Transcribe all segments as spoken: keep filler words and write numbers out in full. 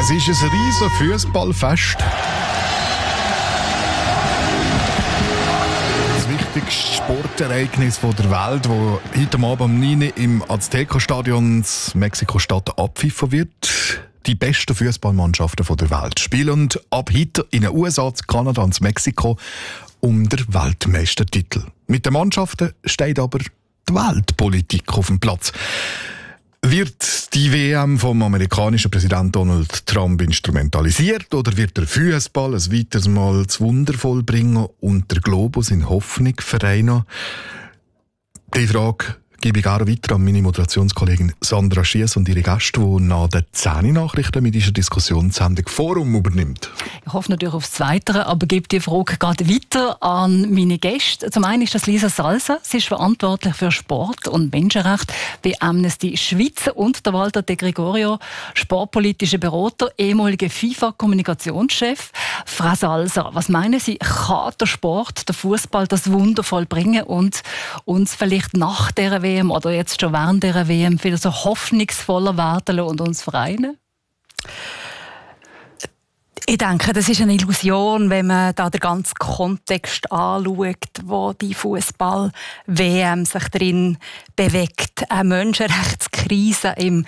Es ist ein riesen Fußballfest. Das wichtigste Sportereignis der Welt, das heute Abend um neun Uhr im Azteca-Stadion in Mexiko-Stadt abgepfiffen wird. Die besten Fußballmannschaften der Welt spielen ab heute in den U S A, Kanada und Mexiko um den Weltmeistertitel. Mit den Mannschaften steht aber die Weltpolitik auf dem Platz. Wird die W M vom amerikanischen Präsident Donald Trump instrumentalisiert oder wird der Fußball ein weiteres Mal das Wunder vollbringen und der Globus in Hoffnung vereinen? Die Frage gebe ich gerne weiter an meine Moderationskollegin Sandra Schiess und ihre Gäste, die nach den zehn Nachrichten mit dieser Diskussionssendung Forum übernimmt. Ich hoffe natürlich aufs Zweite, aber gebe die Frage gerade weiter an meine Gäste. Zum einen ist das Lisa Salsa. Sie ist verantwortlich für Sport und Menschenrechte bei Amnesty Schweiz und der Walter De Gregorio, sportpolitischer Berater, ehemaliger FIFA-Kommunikationschef. Frau Salsa, was meinen Sie, kann der Sport, der Fußball das Wunder vollbringen und uns vielleicht nach dieser W M oder jetzt schon während dieser W M wieder so hoffnungsvoller werden und uns vereinen? Ich denke, das ist eine Illusion, wenn man da den ganzen Kontext anschaut, wo die Fußball-W M sich drin bewegt. Eine Menschenrechtskrise im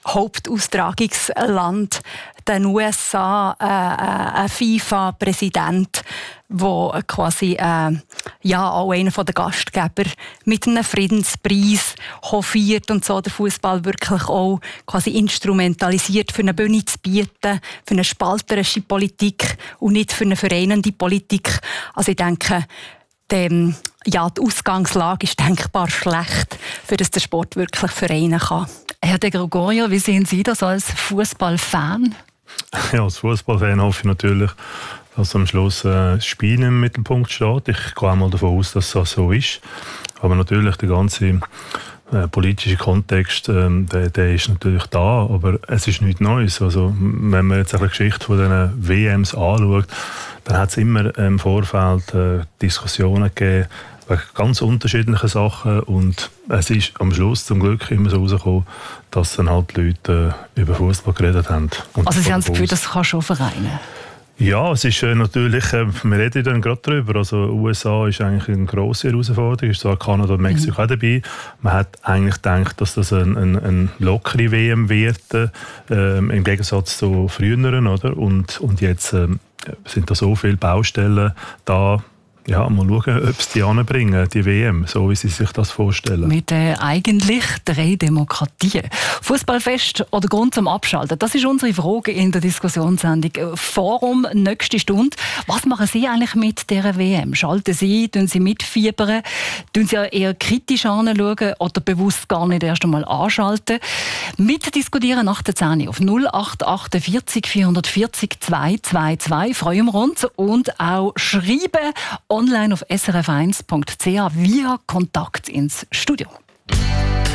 Hauptaustragungsland den U S A, äh, ein FIFA-Präsident, wo quasi äh, ja auch einer der Gastgeber mit einem Friedenspreis hofiert und so den Fußball wirklich auch quasi instrumentalisiert, für eine Bühne zu bieten, für eine spalterische Politik und nicht für eine vereinende Politik. Also ich denke, dem, ja, die Ausgangslage ist denkbar schlecht, für das der Sport wirklich vereinen kann. Herr De Gregorio, wie sehen Sie das als Fußballfan? Ja, als Fußballfan hoffe ich natürlich, dass am Schluss äh, das Spiel im Mittelpunkt steht. Ich gehe mal davon aus, dass das so ist. Aber natürlich der ganze äh, politische Kontext, äh, der, der ist natürlich da, aber es ist nichts Neues. Also, wenn man jetzt eine Geschichte von diesen W Ms anschaut, dann hat es immer im Vorfeld äh, Diskussionen gegeben wegen ganz unterschiedlichen Sachen und es ist am Schluss zum Glück immer so rausgekommen, dass dann halt die Leute äh, über Fußball geredet haben. Und also Sie haben das Gefühl, das kann schon vereinen? Ja, es ist äh, natürlich, äh, wir reden dann gerade darüber, also U S A ist eigentlich eine grosse Herausforderung, ist zwar Kanada und Mexiko mhm. auch dabei. Man hat eigentlich gedacht, dass das eine ein, ein lockere W M wird, äh, im Gegensatz zu früheren, oder? Und, und jetzt äh, sind da so viele Baustellen da. Ja, mal schauen, ob sie die anbringen, die W M, so wie sie sich das vorstellen. Mit äh, eigentlich drei Demokratien. Fußballfest oder Grund zum Abschalten? Das ist unsere Frage in der Diskussionssendung. Forum, nächste Stunde. Was machen Sie eigentlich mit dieser W M? Schalten Sie, tun Sie mitfiebern? Tun Sie eher kritisch anschauen oder bewusst gar nicht erst einmal anschalten? Mitdiskutieren nach der zehn auf null acht achtundvierzig vierhundertvierzig zweihundertzweiundzwanzig. Freuen wir uns. Und auch schreiben online auf s r f eins punkt c h via Kontakt ins Studio.